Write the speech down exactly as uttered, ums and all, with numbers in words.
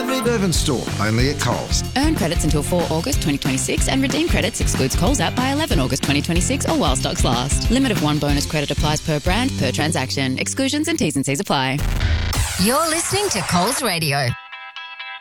every Devon store, only at Coles. Earn credits until four August twenty twenty-six and redeem credits excludes Coles app by eleven August twenty twenty-six or while stocks last. Limit of one bonus credit applies per brand, per transaction. Exclusions and T's and C's apply. You're listening to Coles Radio.